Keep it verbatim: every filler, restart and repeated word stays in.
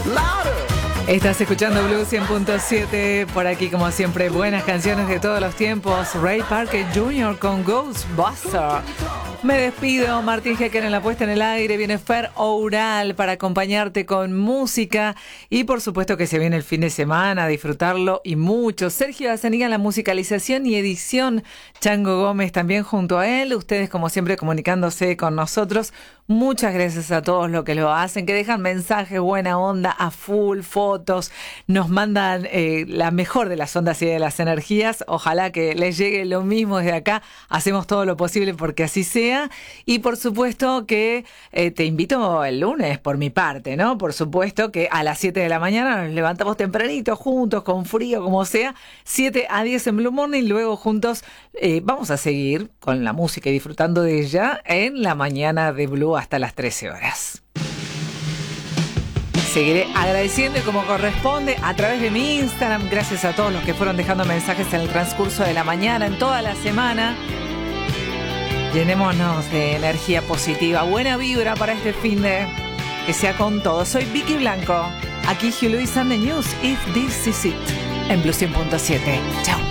Estás escuchando Blue cien punto siete, por aquí como siempre, buenas canciones de todos los tiempos. Ray Parker junior con Ghostbuster. Me despido, Martín Hecker en la puesta en el aire, viene Fer Oural para acompañarte con música y por supuesto que se viene el fin de semana, a disfrutarlo y mucho. Sergio Azaniga en la musicalización y edición, Chango Gómez también junto a él, ustedes como siempre comunicándose con nosotros. Muchas gracias a todos los que lo hacen, que dejan mensajes, buena onda, a full, fotos, nos mandan eh, la mejor de las ondas y de las energías. Ojalá que les llegue lo mismo desde acá, hacemos todo lo posible porque así sea. Y por supuesto que eh, te invito el lunes por mi parte, ¿no? Por supuesto que a las siete de la mañana nos levantamos tempranito juntos, con frío, como sea, siete a diez en Blue Morning, luego juntos eh, vamos a seguir con la música y disfrutando de ella en la mañana de Blue hasta las trece horas. Seguiré agradeciendo y como corresponde a través de mi Instagram, gracias a todos los que fueron dejando mensajes en el transcurso de la mañana, en toda la semana. Llenémonos de energía positiva, buena vibra para este fin de que sea con todo. Soy Vicky Blanco, aquí Hugh Lewis and the News, If This Is It, en Blue cien punto siete. Chao.